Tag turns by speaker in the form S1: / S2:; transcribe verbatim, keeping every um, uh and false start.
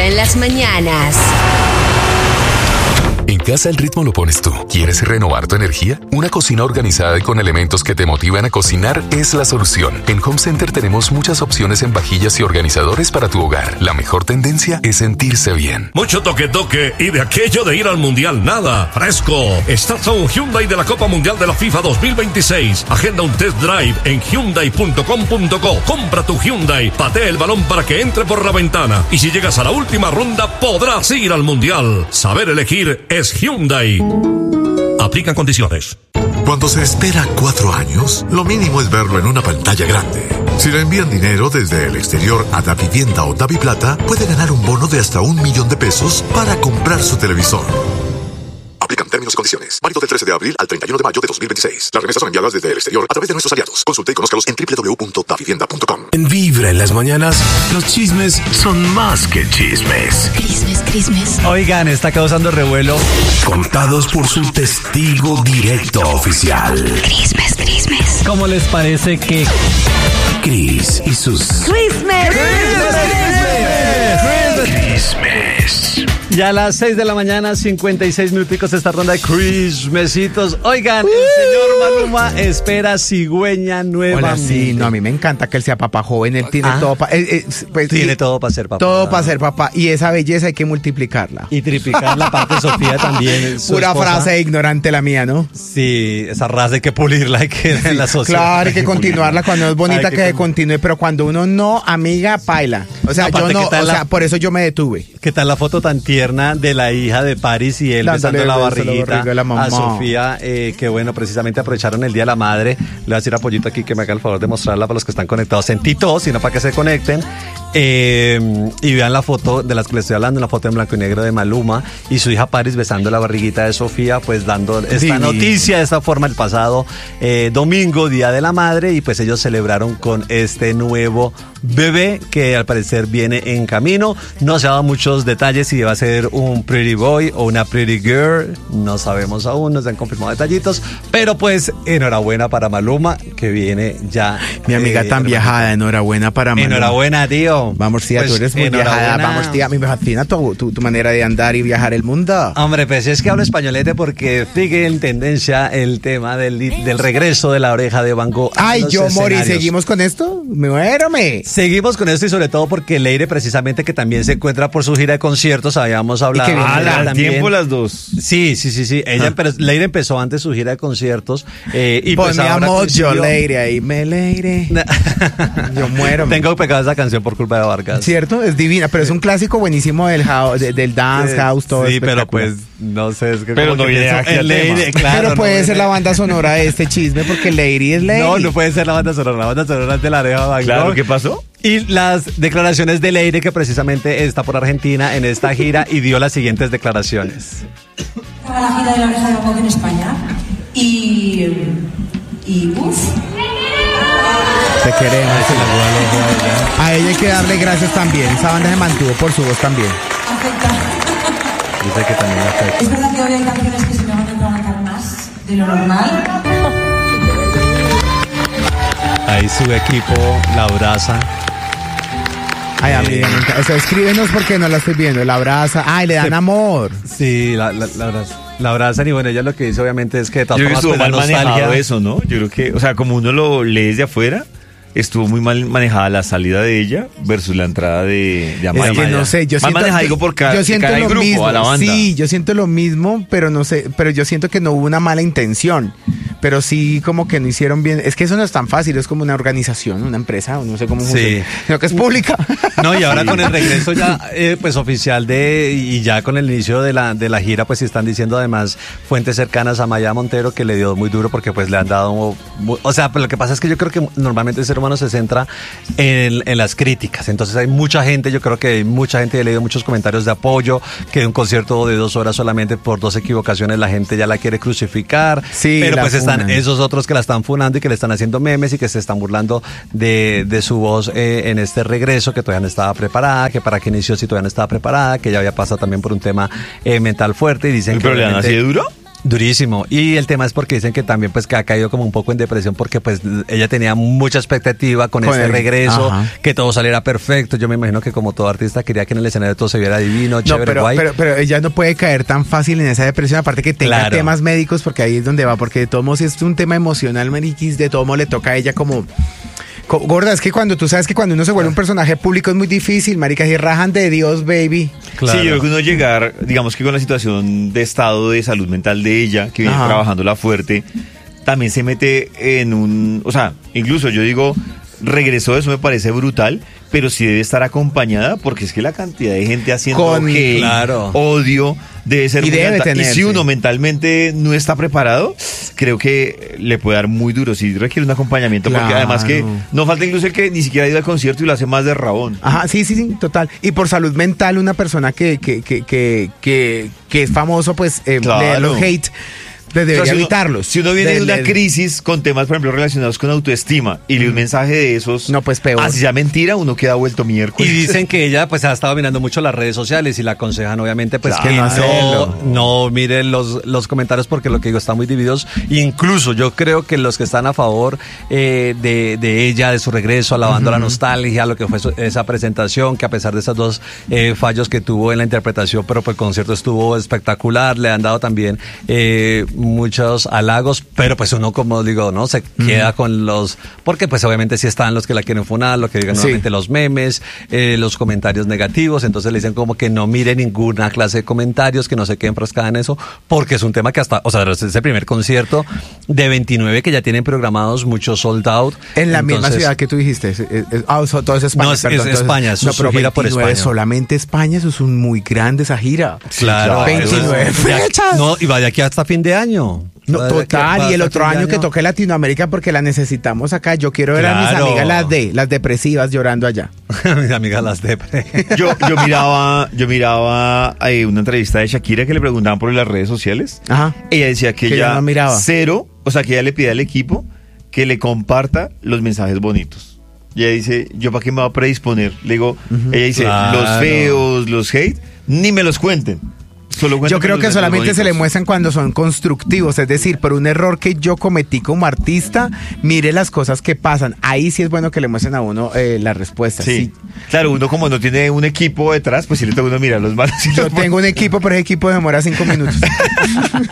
S1: Vibra en las mañanas.
S2: En casa el ritmo lo pones tú. ¿Quieres renovar tu energía? Una cocina organizada y con elementos que te motivan a cocinar es la solución. En Home Center tenemos muchas opciones en vajillas y organizadores para tu hogar. La mejor tendencia es sentirse bien.
S3: Mucho toque toque y de aquello de ir al Mundial nada. Fresco. Estás a un Hyundai de la Copa Mundial de la FIFA dos mil veintiséis. Agenda un test drive en hyundai punto com punto co. Compra tu Hyundai, patea el balón para que entre por la ventana. Y si llegas a la última ronda podrás ir al Mundial. Saber elegir es Hyundai. Aplican condiciones.
S4: Cuando se espera cuatro años, lo mínimo es verlo en una pantalla grande. Si le envían dinero desde el exterior a Davivienda o Daviplata, puede ganar un bono de hasta un millón de pesos para comprar su televisor. Aplican términos y condiciones. Válido del trece de abril al treinta y uno de mayo de dos mil veintiséis. Las remesas son enviadas desde el exterior a través de nuestros aliados. Consulte y conózcalos en doble u doble u doble u punto davivienda punto com.
S5: En Vibra en las mañanas, los chismes son más que chismes.
S1: Crismes, crismes.
S6: Oigan, está causando revuelo.
S5: Contados por su testigo directo oficial.
S1: Crismes, crismes.
S6: ¿Cómo les parece que
S5: Cris y sus
S1: Crismes.
S5: chismes?
S6: ya a las seis de la mañana, cincuenta y seis minuticos esta ronda de crismecitos? Oigan, el señor Maluma espera cigüeña nuevamente.
S7: Hola, sí, no, a mí me encanta que él sea papá joven, él tiene
S6: Ah.
S7: todo para... Eh, eh, pues,
S6: Tiene
S7: y-
S6: todo para ser papá.
S7: todo para ser papá, y esa belleza hay que multiplicarla.
S6: Y triplicar la parte de Sofía también. su
S7: Pura
S6: esposa.
S7: frase ignorante la mía, ¿no?
S6: Sí, esa raza hay que pulirla, hay que en la sociedad.
S7: Claro, hay que continuarla cuando es bonita,
S6: Hay
S7: que,
S6: que
S7: continúe, pero cuando uno no, amiga, paila. O sea,
S6: Aparte,
S7: yo no,
S6: ¿qué tal
S7: o
S6: la-
S7: sea, por eso yo me detuve.
S6: ¿Qué tal la foto tan tierna de la hija de Paris y él
S7: Dándole
S6: besando la
S7: beso a la
S6: barriguita
S7: barriga de la mamá?
S6: a Sofía? Eh, que bueno, precisamente aprovecharon el Día de la Madre. Le voy a decir a Pollito aquí que me haga el favor de mostrarla para los que están conectados en Tito, sino para que se conecten. Eh, y vean la foto de las que les estoy hablando, una foto en blanco y negro de Maluma y su hija Paris besando la barriguita de Sofía, pues dando esta
S7: Divino.
S6: noticia de esta forma el pasado eh, domingo, Día de la Madre, y pues ellos celebraron con este nuevo bebé que al parecer viene en camino. No se ha dado muchos detalles si va a ser un pretty boy o una pretty girl, no sabemos aún, no se han confirmado detallitos, pero pues enhorabuena para Maluma que viene ya.
S7: Mi amiga
S6: eh,
S7: tan viajada, enhorabuena para Maluma.
S6: Enhorabuena, tío.
S7: Vamos, tía,
S6: Pues,
S7: tú eres muy
S6: enhorabuena.
S7: viajada. Vamos, tía, me fascina tu, tu, tu manera de andar y viajar el mundo.
S6: Hombre, pues es que hablo españolete porque sigue en tendencia el tema del, del regreso de la oreja de Van Gogh. a
S7: Ay,
S6: los
S7: yo morí.
S6: escenarios.
S7: ¿Seguimos con esto? Me muérome.
S6: Seguimos con esto y sobre todo porque Leire precisamente que también se encuentra por su gira de conciertos, habíamos hablado.
S7: que viene
S6: de ella
S7: al
S6: también.
S8: tiempo las dos.
S6: Sí, sí, sí, sí. Ella, empe- Leire empezó antes su gira de conciertos eh, y pues ahora
S7: Poníamos yo
S6: coincidió-
S7: Leire ahí, me Leire. Yo muero.
S6: Tengo pegada esa canción por culpa de Vargas.
S7: ¿Cierto? Es divina, pero es un clásico buenísimo del, house, de- del dance,
S6: Eh,
S7: house, todo
S6: Sí, pero
S7: espectacular.
S6: pues no sé. Es que
S8: Pero
S6: como
S8: no
S6: que
S8: viene
S6: pienso
S8: aquí
S6: en
S8: al
S6: Leire,
S8: tema.
S6: claro,
S7: pero
S6: no
S7: puede
S6: viene-
S7: ser la banda sonora de este chisme porque Lady es Lady.
S6: No, no puede ser la banda sonora. La banda sonora es de la oreja de Van Gogh.
S8: Claro, ¿qué pasó?
S6: Y las declaraciones de Leire, que precisamente está por Argentina en esta gira y dio las siguientes declaraciones.
S9: Estaba la gira de la oreja de Van Gogh en España y y uff,
S7: Te queremos. A ella hay que darle gracias también. Esa banda se mantuvo por su voz también.
S9: afecta.
S6: Dice que también afecta.
S9: Es verdad que hoy hay canciones que se me van a atragantar más de lo normal.
S6: Ahí su equipo la abraza.
S7: Ay, amiga, me encanta. O sea, escríbenos porque no la estoy viendo. La abraza. Ay, le dan
S6: Sí.
S7: amor.
S6: Sí, la, la, la abrazan. La abrazan y bueno, ella lo que dice obviamente es que de todas
S8: Yo creo que
S6: formas,
S8: estuvo
S6: pues,
S8: mal
S6: la
S8: manejado
S6: nostalgia-
S8: eso, ¿no? Yo creo que, o sea, como uno lo lee desde afuera, estuvo muy mal manejada la salida de ella versus la entrada de, de Amaya.
S7: Es que no sé, yo
S8: Mal
S7: siento,
S8: manejada, digo, por ca-
S7: yo
S8: que
S7: siento
S8: cada
S7: lo
S8: grupo,
S7: mismo.
S8: a la banda.
S7: Sí, yo siento lo mismo, pero no sé, pero yo siento que no hubo una mala intención. Pero sí como que no hicieron bien. Es que eso no es tan fácil, es como una organización, una empresa, no sé cómo
S6: Sí.
S7: funciona, sino que es pública.
S6: No, y ahora con el regreso ya eh, pues oficial de y ya con el inicio de la de la gira, pues sí están diciendo además fuentes cercanas a Maya Montero que le dio muy duro porque pues le han dado mu- o sea, pero lo que pasa es que yo creo que normalmente el ser humano se centra en, en las críticas, entonces hay mucha gente, yo creo que hay mucha gente, he leído muchos comentarios de apoyo, que un concierto de dos horas solamente por dos equivocaciones la gente ya la quiere crucificar,
S7: Sí,
S6: pero
S7: la
S6: pues están
S7: funan.
S6: esos otros que la están funando y que le están haciendo memes y que se están burlando de, de su voz eh, en este regreso, que todavía no estaba preparada, que para que inició si todavía no estaba preparada, que ya había pasado también por un tema eh, mental fuerte y dicen que
S8: ¿Pero le dan
S6: realmente-
S8: así de duro?
S6: Durísimo. Y el tema es porque dicen que también pues que ha caído como un poco en depresión porque pues ella tenía mucha expectativa con, con este el, regreso, ajá. que todo saliera perfecto. Yo me imagino que como todo artista quería que en el escenario todo se viera divino, chévere,
S7: no, pero,
S6: guay.
S7: Pero, pero ella no puede caer tan fácil en esa depresión, aparte que tenga claro. temas médicos, porque ahí es donde va, porque de todos modos si es un tema emocional, mariquis, de todos modos le toca a ella como... Gorda, es que cuando tú sabes que cuando uno se vuelve un personaje público es muy difícil, marica, y rajan de Dios, baby.
S8: Claro. Sí, yo creo que uno llegar, digamos que con la situación de estado de salud mental de ella, que viene Ajá. trabajándola fuerte, también se mete en un, o sea, incluso yo digo, regresó, eso me parece brutal, pero sí debe estar acompañada, porque es que la cantidad de gente haciendo
S7: con
S8: hate,
S7: claro.
S8: odio, debe ser
S7: y
S8: muy
S7: debe
S8: alta.
S7: tener,
S8: y si uno
S7: sí.
S8: mentalmente no está preparado, creo que le puede dar muy duro, sí requiere un acompañamiento, claro. porque además que no falta incluso el que ni siquiera ha ido al concierto y lo hace más de rabón.
S7: Ajá, sí, sí, sí, total. Y por salud mental, una persona que, que, que, que, que, que es famoso, pues, eh,
S8: claro.
S7: de los hate... debería o sea, si evitarlos.
S8: Uno, si uno viene de, de una
S7: de,
S8: crisis con temas, por ejemplo, relacionados con autoestima y le un mensaje de esos,
S7: no, pues peor.
S8: Así sea mentira, uno queda vuelto miércoles.
S6: Y dicen que ella pues ha estado mirando mucho las redes sociales y la aconsejan obviamente pues
S7: claro,
S6: que
S7: no,
S6: no, no miren los, los comentarios porque lo que digo están muy divididos. Incluso yo creo que los que están a favor eh, de, de ella, de su regreso, alabando uh-huh. la nostalgia, lo que fue su, esa presentación, que a pesar de esos dos eh, fallos que tuvo en la interpretación, pero pues el concierto estuvo espectacular, le han dado también eh, muchos halagos, pero pues uno, como digo, no se queda mm. con los, porque pues obviamente sí están los que la quieren funar, lo que digan sí. nuevamente los memes, eh, los comentarios negativos, entonces le dicen como que no mire ninguna clase de comentarios, que no se quede enfrascada en eso, porque es un tema que hasta, o sea, es el primer concierto de veintinueve que ya tienen programados, muchos sold out.
S7: En la
S6: entonces,
S7: misma ciudad que tú dijiste, es, es, es, ah, todo es España.
S6: No, es,
S7: perdón,
S6: es España, es
S7: no,
S6: su gira por España.
S7: Solamente España, eso es un muy grande esa gira.
S6: Claro.
S7: veintinueve fechas.
S6: No, y vaya aquí hasta fin de año.
S7: No, total, y el otro año, año que toque Latinoamérica porque la necesitamos acá. Yo quiero ver claro. a mis amigas las de las depresivas llorando allá.
S6: Mis amigas las depre.
S8: Yo, yo miraba, yo miraba eh, una entrevista de Shakira que le preguntaban por las redes sociales.
S7: Ajá.
S8: Ella decía que,
S7: que
S8: ella
S7: no miraba.
S8: cero, o sea que ella le pide al equipo que le comparta los mensajes bonitos. Y ella dice, ¿yo para qué me voy a predisponer? Le digo, uh-huh. ella dice, claro. los feos, los hate, ni me los cuenten.
S7: Yo creo que solamente se le muestran cuando son constructivos, es decir, por un error que yo cometí como artista, mire las cosas que pasan. Ahí sí es bueno que le muestren a uno eh, la respuesta.
S8: Sí.
S7: sí,
S8: claro, uno como no tiene un equipo detrás, pues sí le toca uno mirar los malos.
S7: Yo tengo un equipo, pero ese equipo demora cinco minutos.